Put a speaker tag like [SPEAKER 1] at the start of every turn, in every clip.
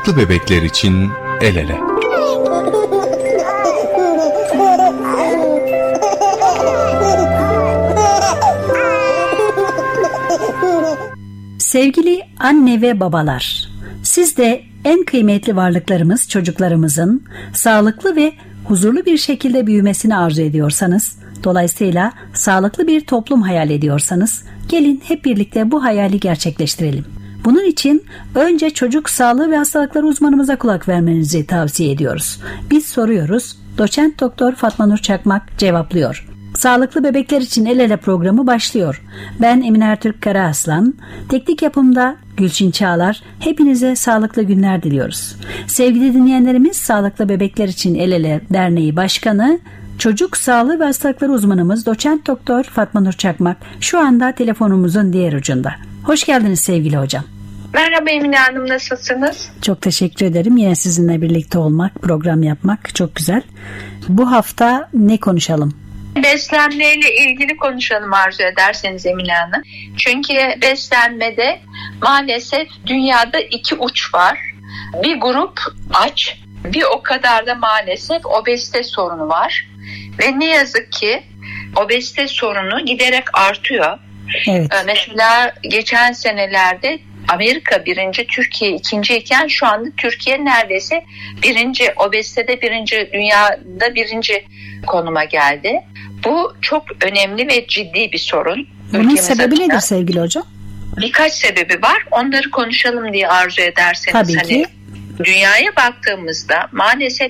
[SPEAKER 1] Sağlıklı bebekler için el ele.
[SPEAKER 2] Sevgili anne ve babalar, siz de en kıymetli varlıklarımız çocuklarımızın sağlıklı ve huzurlu bir şekilde büyümesini arzu ediyorsanız, dolayısıyla sağlıklı bir toplum hayal ediyorsanız, gelin hep birlikte bu hayali gerçekleştirelim. Bunun için önce çocuk sağlığı ve hastalıkları uzmanımıza kulak vermenizi tavsiye ediyoruz. Biz soruyoruz, doçent doktor Fatma Nur Çakmak cevaplıyor. Sağlıklı bebekler için el ele programı başlıyor. Ben Emine Ertürk Karaaslan, teknik yapımda Gülçin Çağlar, hepinize sağlıklı günler diliyoruz. Sevgili dinleyenlerimiz, Sağlıklı Bebekler için El Ele Derneği Başkanı, Çocuk Sağlığı ve Hastalıkları uzmanımız Doçent Doktor Fatma Nur Çakmak şu anda telefonumuzun diğer ucunda. Hoş geldiniz sevgili hocam.
[SPEAKER 3] Merhaba Emine Hanım, nasılsınız?
[SPEAKER 2] Çok teşekkür ederim. Yine sizinle birlikte olmak, program yapmak çok güzel. Bu hafta ne konuşalım?
[SPEAKER 3] Beslenmeyle ilgili konuşalım arzu ederseniz Emine Hanım. Çünkü beslenmede maalesef dünyada iki uç var. Bir grup aç, bir o kadar da maalesef obezite sorunu var. Ve ne yazık ki obezite sorunu giderek artıyor.
[SPEAKER 2] Evet.
[SPEAKER 3] Mesela geçen senelerde Amerika birinci, Türkiye ikinci iken şu anda Türkiye neredeyse birinci, obezitede birinci, dünyada birinci konuma geldi. Bu çok önemli ve ciddi bir sorun.
[SPEAKER 2] Bunun sebebi nedir sevgili hocam?
[SPEAKER 3] Birkaç sebebi var. Onları konuşalım diye arzu ederseniz.
[SPEAKER 2] Tabii ki.
[SPEAKER 3] Dünyaya baktığımızda maalesef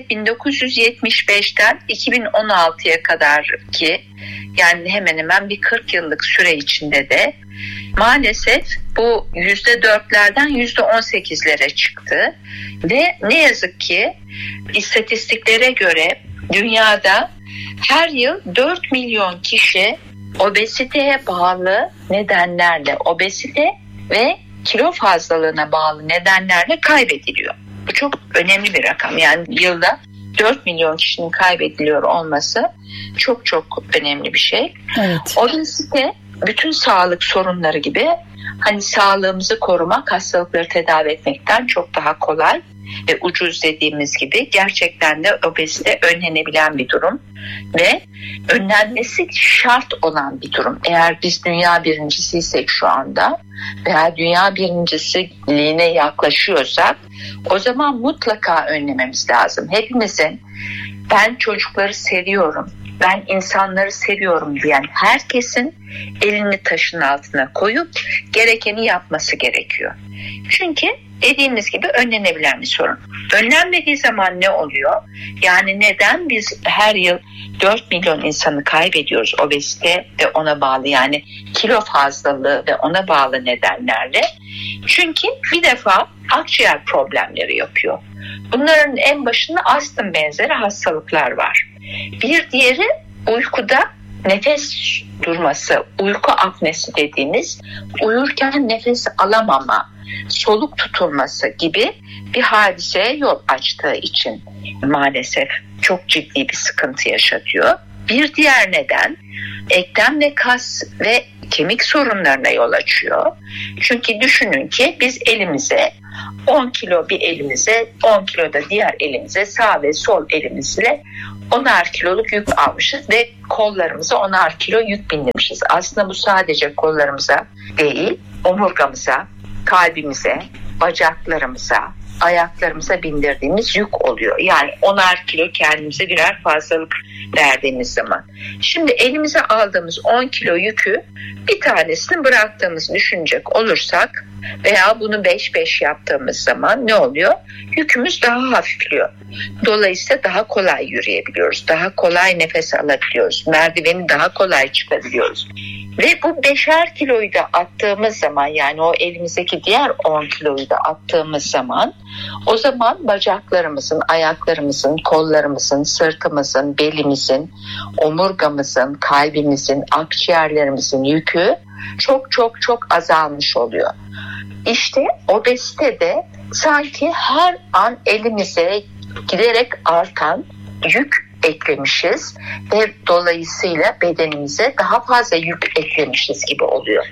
[SPEAKER 3] 1975'ten 2016'ya kadar ki yani hemen hemen bir 40 yıllık süre içinde de maalesef bu %4'lerden %18'lere çıktı. Ve ne yazık ki istatistiklere göre dünyada her yıl 4 milyon kişi obeziteye bağlı nedenlerle, obezite ve kilo fazlalığına bağlı nedenlerle kaybediliyor. Bu çok önemli bir rakam. Yani yılda 4 milyon kişinin kaybediliyor olması çok çok önemli bir şey.
[SPEAKER 2] Evet.
[SPEAKER 3] Obezite bütün sağlık sorunları gibi hani sağlığımızı korumak, hastalıkları tedavi etmekten çok daha kolay ve ucuz dediğimiz gibi gerçekten de obezite önlenebilen bir durum ve önlenmesi şart olan bir durum. Eğer biz dünya birincisiysek şu anda veya dünya birincisiliğine yaklaşıyorsak o zaman mutlaka önlememiz lazım. Hepimizin ben çocukları seviyorum, ben insanları seviyorum diyen herkesin elini taşın altına koyup gerekeni yapması gerekiyor. Çünkü dediğimiz gibi önlenebilen bir sorun. Önlenmediği zaman ne oluyor? Yani neden biz her yıl 4 milyon insanı kaybediyoruz obezite ve ona bağlı yani kilo fazlalığı ve ona bağlı nedenlerle? Çünkü bir defa akciğer problemleri yapıyor. Bunların en başında astım benzeri hastalıklar var. Bir diğeri uykuda nefes durması, uyku apnesi dediğimiz uyurken nefes alamama, soluk tutulması gibi bir hadiseye yol açtığı için maalesef çok ciddi bir sıkıntı yaşatıyor. Bir diğer neden eklem ve kas ve kemik sorunlarına yol açıyor. Çünkü düşünün ki biz elimize 10 kilo bir elimize, 10 kilo da diğer elimize, sağ ve sol elimizle 10'ar kiloluk yük almışız ve kollarımıza 10'ar kilo yük bindirmişiz. Aslında bu sadece kollarımıza değil, omurgamıza, kalbimize, bacaklarımıza, ayaklarımıza bindirdiğimiz yük oluyor. Yani 10'ar kilo kendimize birer fazlalık verdiğimiz zaman. Şimdi elimize aldığımız 10 kilo yükü bir tanesini bıraktığımızı düşünecek olursak veya bunu 5-5 yaptığımız zaman ne oluyor? Yükümüz daha hafifliyor. Dolayısıyla daha kolay yürüyebiliyoruz. Daha kolay nefes alabiliyoruz. Merdiveni daha kolay çıkabiliyoruz. Ve bu 5'er kiloyu da attığımız zaman yani o elimizdeki diğer 10 kiloyu da attığımız zaman o zaman bacaklarımızın, ayaklarımızın, kollarımızın, sırtımızın, belimizin, omurgamızın, kalbimizin, akciğerlerimizin yükü çok çok çok azalmış oluyor. İşte obezitede sanki her an elimize giderek artan yük eklemişiz ve dolayısıyla bedenimize daha fazla yük eklemişiz gibi oluyor.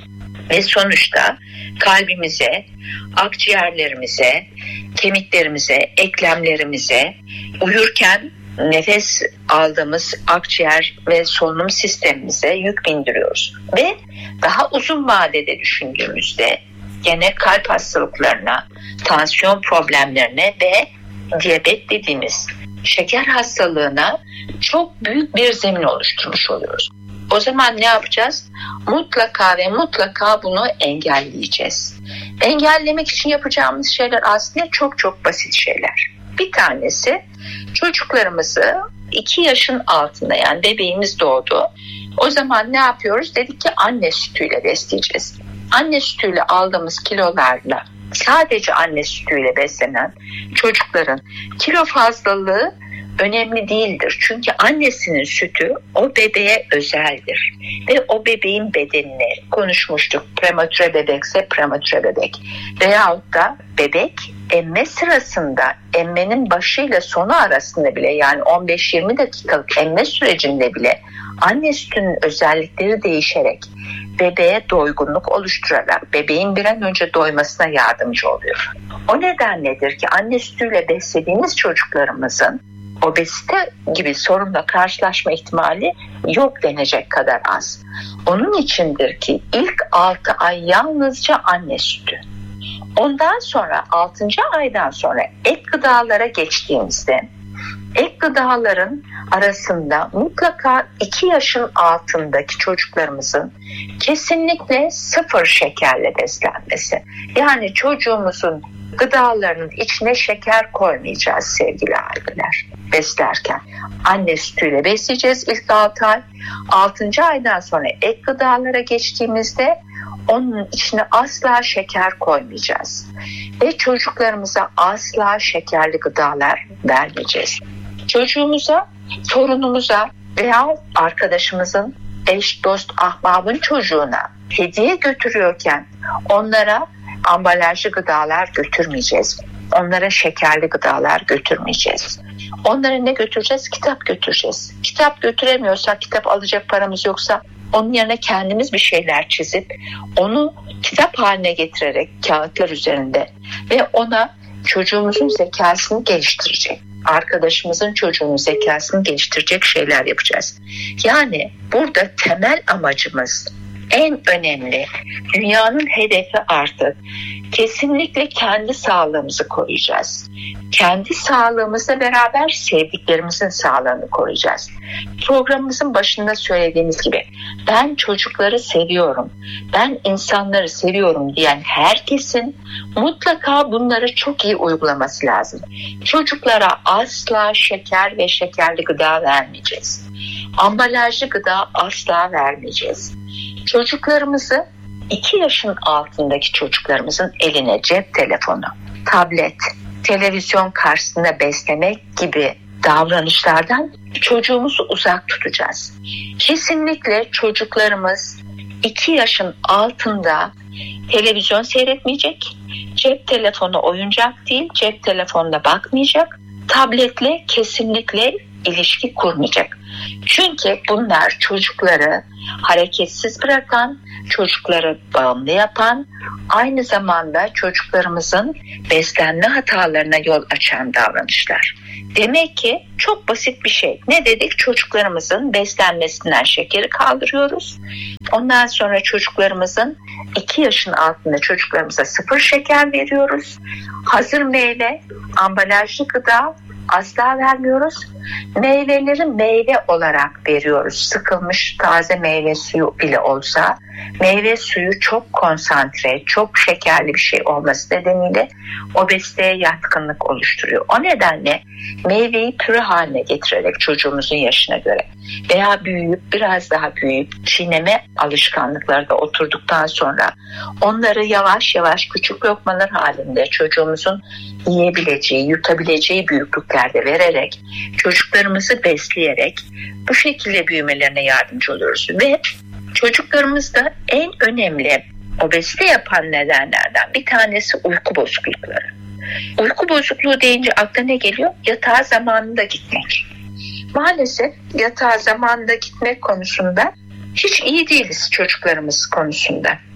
[SPEAKER 3] Ve sonuçta kalbimize, akciğerlerimize, kemiklerimize, eklemlerimize, uyurken nefes aldığımız akciğer ve solunum sistemimize yük bindiriyoruz. Ve daha uzun vadede düşündüğümüzde gene kalp hastalıklarına, tansiyon problemlerine ve diyabet dediğimiz şeker hastalığına çok büyük bir zemin oluşturmuş oluyoruz. O zaman ne yapacağız? Mutlaka ve mutlaka bunu engelleyeceğiz. Engellemek için yapacağımız şeyler aslında çok çok basit şeyler. Bir tanesi, çocuklarımızı 2 yaşın altında, yani bebeğimiz doğdu. O zaman ne yapıyoruz? Dedik ki anne sütüyle besleyeceğiz. Anne sütüyle aldığımız kilolarla, sadece anne sütüyle beslenen çocukların kilo fazlalığı önemli değildir. Çünkü annesinin sütü o bebeğe özeldir. Ve o bebeğin bedenini konuşmuştuk. Prematüre bebekse prematüre bebek. Veyahut da bebek emme sırasında, emmenin başıyla sonu arasında bile, yani 15-20 dakikalık emme sürecinde bile anne sütünün özellikleri değişerek bebeğe doygunluk oluşturarak bebeğin bir an önce doymasına yardımcı oluyor. O nedenledir ki anne sütüyle beslediğimiz çocuklarımızın obezite gibi sorunla karşılaşma ihtimali yok denecek kadar az. Onun içindir ki ilk 6 ay yalnızca anne sütü. Ondan sonra 6. aydan sonra ek gıdalara geçtiğimizde ek gıdaların arasında mutlaka 2 yaşın altındaki çocuklarımızın kesinlikle 0 şekerle beslenmesi. Yani çocuğumuzun gıdalarının içine şeker koymayacağız sevgili aileler beslerken. Anne sütüyle besleyeceğiz ilk 6 ay. 6. aydan sonra ek gıdalara geçtiğimizde onun içine asla şeker koymayacağız. Ve çocuklarımıza asla şekerli gıdalar vermeyeceğiz. Çocuğumuza, torunumuza veya arkadaşımızın, eş, dost, ahbabın çocuğuna hediye götürüyorken onlara ambalajlı gıdalar götürmeyeceğiz. Onlara şekerli gıdalar götürmeyeceğiz. Onlara ne götüreceğiz? Kitap götüreceğiz. Kitap götüremiyorsak, kitap alacak paramız yoksa onun yerine kendimiz bir şeyler çizip onu kitap haline getirerek kağıtlar üzerinde ve ona çocuğumuzun zekasını geliştirecek, arkadaşımızın çocuğunun zekasını geliştirecek şeyler yapacağız. Yani burada temel amacımız, en önemli, dünyanın hedefi artık kesinlikle kendi sağlığımızı koruyacağız. Kendi sağlığımızla beraber sevdiklerimizin sağlığını koruyacağız. Programımızın başında söylediğimiz gibi ben çocukları seviyorum, ben insanları seviyorum diyen herkesin mutlaka bunları çok iyi uygulaması lazım. Çocuklara asla şeker ve şekerli gıda vermeyeceğiz. Ambalajlı gıda asla vermeyeceğiz. Çocuklarımızı 2 yaşın altındaki çocuklarımızın eline cep telefonu, tablet, televizyon karşısında beslemek gibi davranışlardan çocuğumuzu uzak tutacağız. Kesinlikle çocuklarımız 2 yaşın altında televizyon seyretmeyecek, cep telefonu oyuncak değil, cep telefonuna bakmayacak, tabletle kesinlikle ilişki kurmayacak. Çünkü bunlar çocukları hareketsiz bırakan, çocukları bağımlı yapan, aynı zamanda çocuklarımızın beslenme hatalarına yol açan davranışlar. Demek ki çok basit bir şey. Ne dedik? Çocuklarımızın beslenmesinden şekeri kaldırıyoruz. Ondan sonra çocuklarımızın 2 yaşın altında çocuklarımıza 0 şeker veriyoruz. Hazır meyve, ambalajlı gıda asla vermiyoruz. Meyveleri meyve olarak veriyoruz. Sıkılmış taze meyve suyu bile olsa, meyve suyu çok konsantre, çok şekerli bir şey olması nedeniyle obeziteye yatkınlık oluşturuyor. O nedenle meyveyi püre haline getirerek çocuğumuzun yaşına göre veya büyüyüp biraz daha büyüyüp çiğneme alışkanlıkları da oturduktan sonra onları yavaş yavaş küçük lokmalar halinde çocuğumuzun yiyebileceği, yutabileceği büyüklüklerde vererek çocuklarımızı besleyerek bu şekilde büyümelerine yardımcı oluyoruz. Ve çocuklarımızda en önemli obezite yapan nedenlerden bir tanesi uyku bozuklukları. Uyku bozukluğu deyince akla ne geliyor? Yatağa zamanında gitmek. Maalesef yatağa zamanında gitmek konusunda hiç iyi değiliz çocuklarımız konusunda.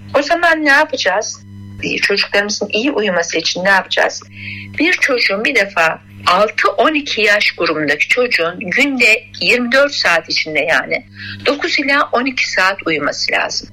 [SPEAKER 3] O zaman ne yapacağız? Çocuklarımızın iyi uyuması için ne yapacağız? Bir çocuğun bir defa 6-12 yaş grubundaki çocuğun günde 24 saat içinde yani 9 ila 12 saat uyuması lazım.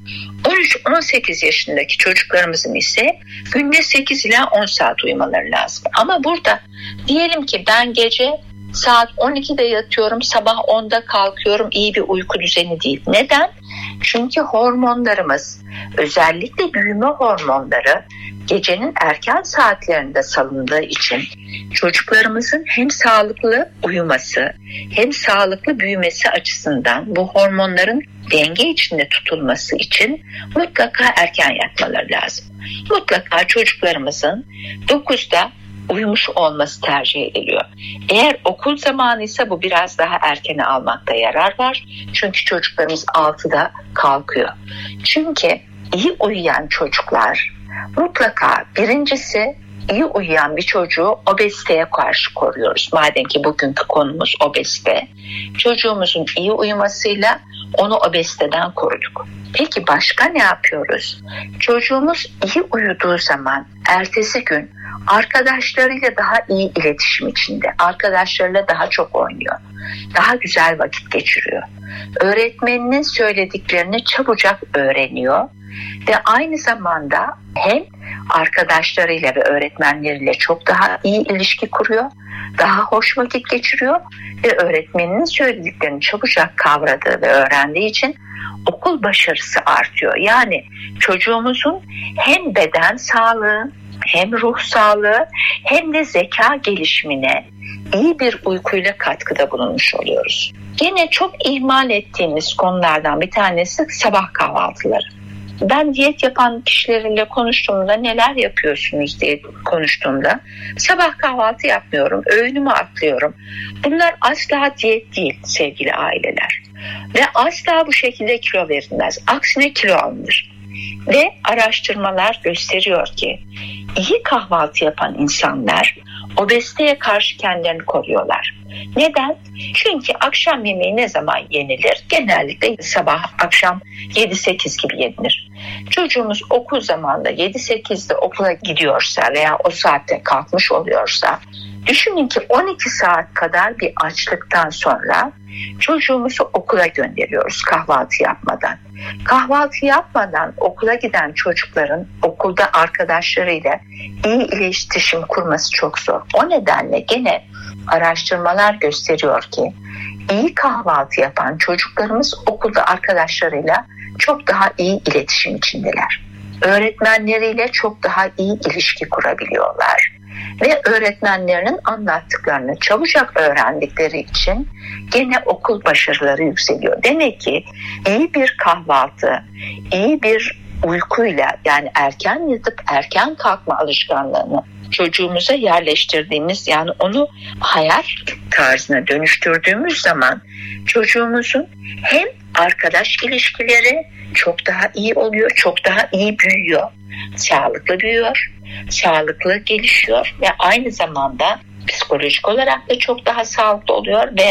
[SPEAKER 3] 13-18 yaşındaki çocuklarımızın ise günde 8 ila 10 saat uyumaları lazım. Ama burada diyelim ki ben gece saat 12'de yatıyorum, sabah 10'da kalkıyorum, iyi bir uyku düzeni değil. Neden? Çünkü hormonlarımız, özellikle büyüme hormonları gecenin erken saatlerinde salındığı için çocuklarımızın hem sağlıklı uyuması hem sağlıklı büyümesi açısından bu hormonların denge içinde tutulması için mutlaka erken yatmaları lazım. Mutlaka çocuklarımızın 9'da uyumuş olması tercih ediliyor. Eğer okul zamanı ise bu biraz daha erkene almakta yarar var. Çünkü çocuklarımız 6'da kalkıyor. Çünkü iyi uyuyan çocuklar mutlaka, birincisi, iyi uyuyan bir çocuğu obeziteye karşı koruyoruz. Madem ki bugünkü konumuz obezite. Çocuğumuzun iyi uyumasıyla onu obeziteden koruduk. Peki başka ne yapıyoruz? Çocuğumuz iyi uyuduğu zaman ertesi gün arkadaşlarıyla daha iyi iletişim içinde, arkadaşlarıyla daha çok oynuyor, daha güzel vakit geçiriyor. Öğretmeninin söylediklerini çabucak öğreniyor ve aynı zamanda hem arkadaşlarıyla ve öğretmenleriyle çok daha iyi ilişki kuruyor, daha hoş vakit geçiriyor ve öğretmeninin söylediklerini çabucak kavradığı ve öğrendiği için okul başarısı artıyor. Yani çocuğumuzun hem beden sağlığı, hem ruh sağlığı, hem de zeka gelişimine iyi bir uykuyla katkıda bulunmuş oluyoruz. Yine çok ihmal ettiğimiz konulardan bir tanesi sabah kahvaltıları. Ben diyet yapan kişilerle konuştuğumda neler yapıyorsunuz diye konuştuğumda sabah kahvaltı yapmıyorum, öğünümü atlıyorum. Bunlar asla diyet değil sevgili aileler. Ve asla bu şekilde kilo verilmez. Aksine kilo alınır. Ve araştırmalar gösteriyor ki iyi kahvaltı yapan insanlar obeziteye karşı kendilerini koruyorlar. Neden? Çünkü akşam yemeği ne zaman yenilir? Genellikle sabah, akşam 7-8 gibi yenilir. Çocuğumuz okul zamanında 7-8'de okula gidiyorsa veya o saatte kalkmış oluyorsa, düşünün ki 12 saat kadar bir açlıktan sonra çocuğumuzu okula gönderiyoruz kahvaltı yapmadan. Kahvaltı yapmadan okula giden çocukların okulda arkadaşlarıyla iyi iletişim kurması çok zor. O nedenle gene araştırmalar gösteriyor ki iyi kahvaltı yapan çocuklarımız okulda arkadaşlarıyla çok daha iyi iletişim içindeler. Öğretmenleriyle çok daha iyi ilişki kurabiliyorlar. Ve öğretmenlerinin anlattıklarını çabucak öğrendikleri için gene okul başarıları yükseliyor. Demek ki iyi bir kahvaltı, iyi bir uykuyla, yani erken yatıp erken kalkma alışkanlığını çocuğumuza yerleştirdiğimiz, yani onu hayat tarzına dönüştürdüğümüz zaman çocuğumuzun hem arkadaş ilişkileri çok daha iyi oluyor, çok daha iyi büyüyor, sağlıklı büyüyor, sağlıklı gelişiyor ve aynı zamanda psikolojik olarak da çok daha sağlıklı oluyor ve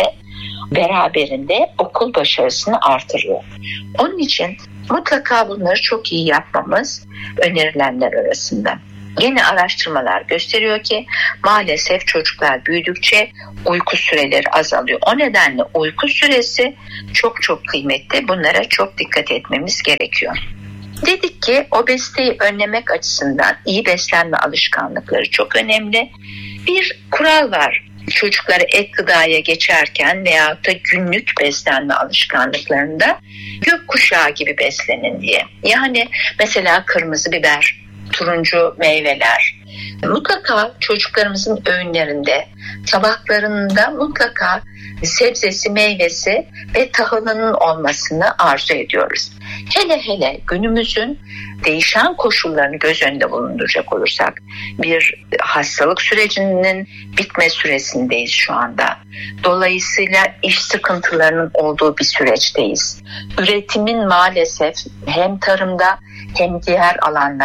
[SPEAKER 3] beraberinde okul başarısını artırıyor. Onun için mutlaka bunları çok iyi yapmamız önerilenler arasında. Yine araştırmalar gösteriyor ki maalesef çocuklar büyüdükçe uyku süreleri azalıyor. O nedenle uyku süresi çok çok kıymetli. Bunlara çok dikkat etmemiz gerekiyor. Dedik ki obeziteyi önlemek açısından iyi beslenme alışkanlıkları çok önemli. Bir kural var. Çocukları ek gıdaya geçerken veyahut da günlük beslenme alışkanlıklarında gökkuşağı gibi beslenin diye. Yani mesela kırmızı biber, turuncu meyveler. Mutlaka çocuklarımızın öğünlerinde, tabaklarında mutlaka sebzesi, meyvesi ve tahılının olmasını arzu ediyoruz. Hele hele günümüzün değişen koşullarını göz önünde bulunduracak olursak, bir hastalık sürecinin bitme süresindeyiz şu anda. Dolayısıyla iş sıkıntılarının olduğu bir süreçteyiz. Üretimin maalesef hem tarımda hem diğer alanlarda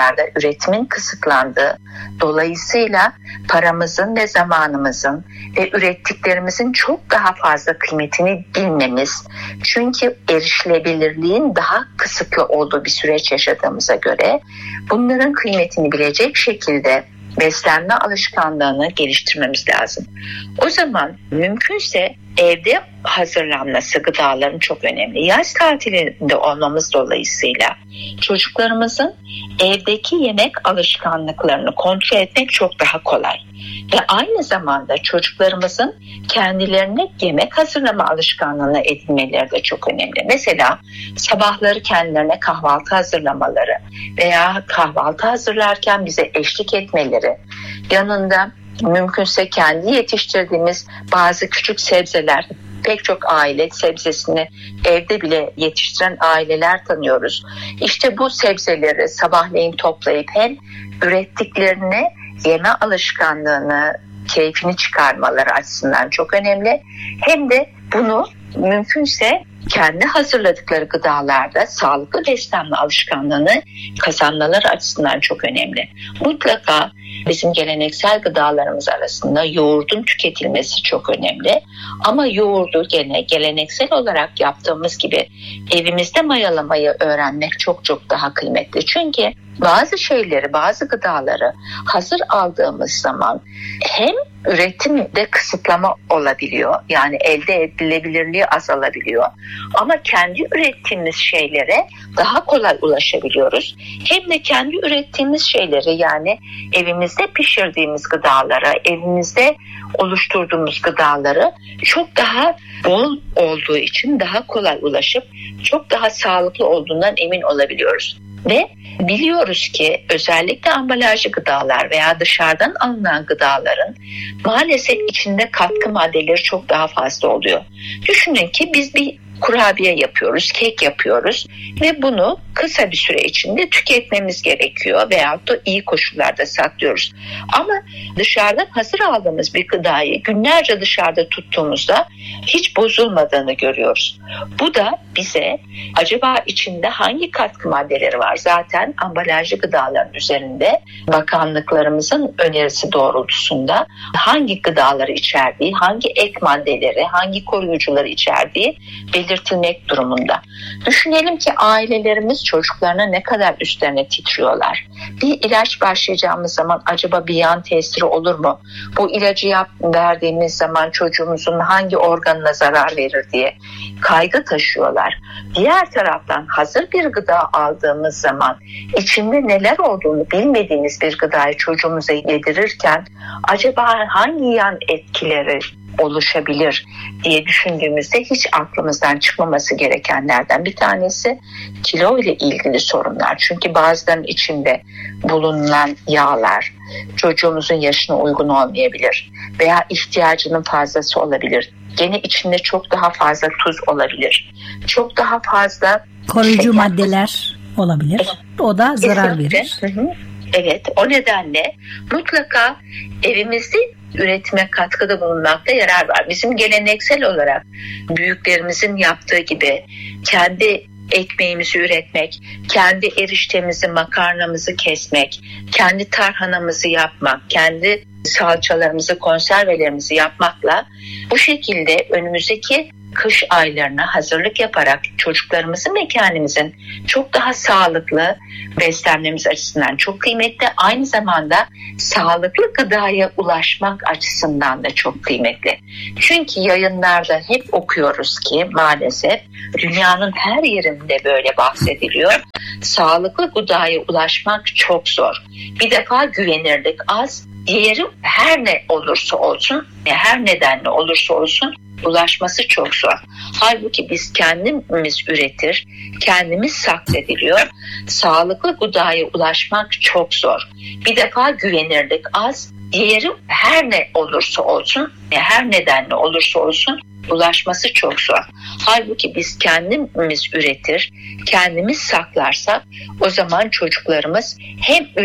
[SPEAKER 3] üretimin kısıtlandığı, dolayısıyla paramızın ve zamanımızın ve ürettiklerimizin çok daha fazla kıymetini bilmemiz, çünkü erişilebilirliğin daha kısıtlı olduğu bir süreç yaşadığımıza göre bunların kıymetini bilecek şekilde beslenme alışkanlığını geliştirmemiz lazım. O zaman mümkünse evde hazırlanması gıdaların çok önemli. Yaz tatilinde olmamız dolayısıyla çocuklarımızın evdeki yemek alışkanlıklarını kontrol etmek çok daha kolay. Ve aynı zamanda çocuklarımızın kendilerine yemek hazırlama alışkanlığını edinmeleri de çok önemli. Mesela sabahları kendilerine kahvaltı hazırlamaları veya kahvaltı hazırlarken bize eşlik etmeleri, yanında mümkünse kendi yetiştirdiğimiz bazı küçük sebzeler, pek çok aile sebzesini evde bile yetiştiren aileler tanıyoruz. İşte bu sebzeleri sabahleyin toplayıp hem ürettiklerini yeme alışkanlığını, keyfini çıkarmaları açısından çok önemli. Hem de bunu mümkünse kendi hazırladıkları gıdalarda sağlıklı beslenme alışkanlığını kazanmaları açısından çok önemli. Mutlaka bizim geleneksel gıdalarımız arasında yoğurdun tüketilmesi çok önemli. Ama yoğurdu gene geleneksel olarak yaptığımız gibi evimizde mayalamayı öğrenmek çok çok daha kıymetli. Çünkü bazı şeyleri, bazı gıdaları hazır aldığımız zaman hem üretimde kısıtlama olabiliyor, yani elde edilebilirliği azalabiliyor, ama kendi ürettiğimiz şeylere daha kolay ulaşabiliyoruz. Hem de kendi ürettiğimiz şeyleri, yani evimizde pişirdiğimiz gıdalara, evimizde oluşturduğumuz gıdaları çok daha bol olduğu için daha kolay ulaşıp çok daha sağlıklı olduğundan emin olabiliyoruz. Ve biliyoruz ki özellikle ambalajlı gıdalar veya dışarıdan alınan gıdaların maalesef içinde katkı maddeleri çok daha fazla oluyor. Düşünün ki biz bir kurabiye yapıyoruz, kek yapıyoruz ve bunu kısa bir süre içinde tüketmemiz gerekiyor veyahut da iyi koşullarda saklıyoruz. Ama dışarıdan hazır aldığımız bir gıdayı günlerce dışarıda tuttuğumuzda hiç bozulmadığını görüyoruz. Bu da bize acaba içinde hangi katkı maddeleri var? Zaten ambalajlı gıdaların üzerinde bakanlıklarımızın önerisi doğrultusunda hangi gıdaları içerdiği, hangi ek maddeleri, hangi koruyucuları içerdiği belirtilmek durumunda. Düşünelim ki ailelerimiz çocuklarına ne kadar üstlerine titriyorlar. Bir ilaç başlayacağımız zaman acaba bir yan tesiri olur mu? Bu ilacı verdiğimiz zaman çocuğumuzun hangi organına zarar verir diye kaygı taşıyorlar. Diğer taraftan hazır bir gıda aldığımız zaman içinde neler olduğunu bilmediğimiz bir gıdayı çocuğumuza yedirirken acaba hangi yan etkileri oluşabilir diye düşündüğümüzde hiç aklımızdan çıkmaması gerekenlerden bir tanesi kilo ile ilgili sorunlar. Çünkü bazılarının içinde bulunan yağlar çocuğumuzun yaşına uygun olmayabilir veya ihtiyacının fazlası olabilir. Gene içinde çok daha fazla tuz olabilir. Çok daha fazla
[SPEAKER 2] koruyucu maddeler olabilir. O da zarar verir.
[SPEAKER 3] Evet, o nedenle mutlaka evimizde üretime katkıda bulunmakta yarar var. Bizim geleneksel olarak büyüklerimizin yaptığı gibi kendi ekmeğimizi üretmek, kendi eriştemizi, makarnamızı kesmek, kendi tarhanamızı yapmak, kendi salçalarımızı, konservelerimizi yapmakla bu şekilde önümüzdeki kış aylarına hazırlık yaparak çocuklarımızın ve kendimizin çok daha sağlıklı beslenmemiz açısından çok kıymetli. Aynı zamanda sağlıklı gıdaya ulaşmak açısından da çok kıymetli. Çünkü yayınlarda hep okuyoruz ki maalesef dünyanın her yerinde böyle bahsediliyor. Sağlıklı gıdaya ulaşmak çok zor. Bir defa güvenirlik az, diğeri her ne olursa olsun, her nedenle olursa olsun ulaşması çok zor. Halbuki biz kendimiz üretir, kendimiz saklediliyor. Sağlıklı gıdaya ulaşmak çok zor. Bir defa güvenirlik az, diğeri her ne olursa olsun, her nedenle olursa olsun ulaşması çok zor. Halbuki biz kendimiz üretir, kendimiz saklarsak o zaman çocuklarımız hem